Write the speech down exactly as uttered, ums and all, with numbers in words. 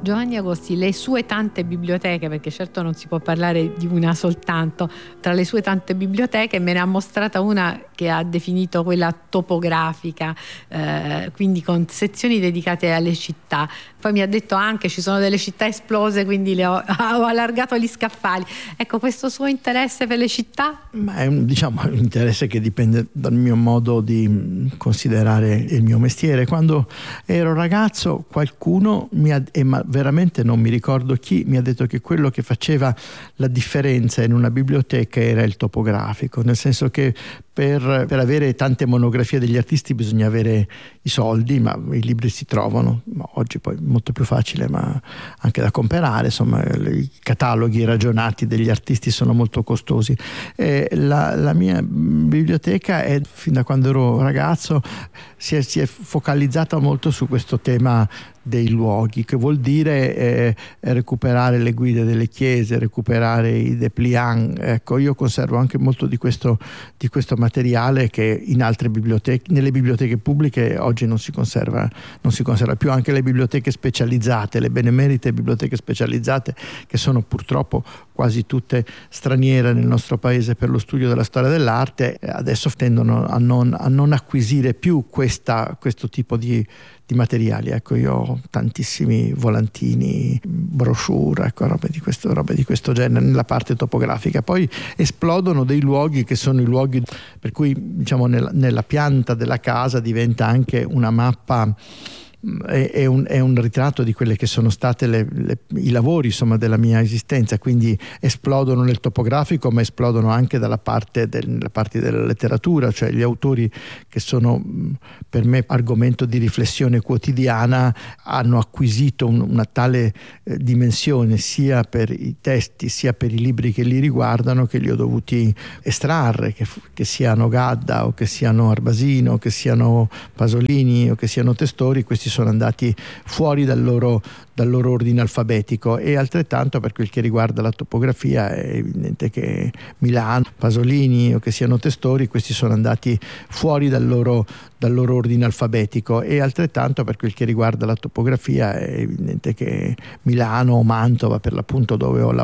Giovanni Agosti, le sue tante biblioteche, perché certo non si può parlare di una soltanto, tra le sue tante biblioteche me ne ha mostrata una che ha definito quella topografica, eh, quindi con sezioni dedicate alle città. Poi mi ha detto anche ci sono delle città esplose, quindi le ho, ho allargato gli scaffali. Ecco, questo suo interesse per le città? Ma è un, diciamo, un interesse che dipende dal mio modo di considerare il mio mestiere. Quando ero ragazzo qualcuno mi ha, e ma veramente non mi ricordo chi, mi ha detto che quello che faceva la differenza in una biblioteca era il topografico, nel senso che per, per avere tante monografie degli artisti bisogna avere i soldi, ma i libri si trovano, oggi poi è molto più facile, ma anche da comprare, insomma i cataloghi ragionati degli artisti sono molto costosi. E la, la mia biblioteca è, fin da quando ero ragazzo, si è, si è focalizzata molto su questo tema dei luoghi, che vuol dire eh, recuperare le guide delle chiese, recuperare i dépliant. Ecco, io conservo anche molto di questo, di questo materiale che in altre biblioteche, nelle biblioteche pubbliche oggi non si conserva, non si conserva più. Anche le biblioteche specializzate, le benemerite biblioteche specializzate, che sono purtroppo quasi tutte straniere nel nostro paese per lo studio della storia dell'arte, adesso tendono a non, a non acquisire più questa, questo tipo di di materiali. Ecco, io ho tantissimi volantini, brochure, ecco, robe di questo, robe di questo genere nella parte topografica. Poi esplodono dei luoghi che sono i luoghi per cui, diciamo, nella, nella pianta della casa diventa anche una mappa, è, è, un, è un ritratto di quelle che sono state le, le, i lavori, insomma, della mia esistenza. Quindi esplodono nel topografico, ma esplodono anche dalla parte, del, parte della letteratura, cioè gli autori che sono per me argomento di riflessione quotidiana hanno acquisito un, una tale eh, dimensione sia per i testi sia per i libri che li riguardano, che li ho dovuti estrarre, che, che siano Gadda o che siano Arbasino o che siano Pasolini o che siano Testori. Questi sono andati fuori dal loro, dal loro ordine alfabetico, e altrettanto per quel che riguarda la topografia è evidente che Milano, Pasolini o che siano Testori, questi sono andati fuori dal loro, dal loro ordine alfabetico, e altrettanto per quel che riguarda la topografia è evidente che Milano o Mantova, per l'appunto dove ho,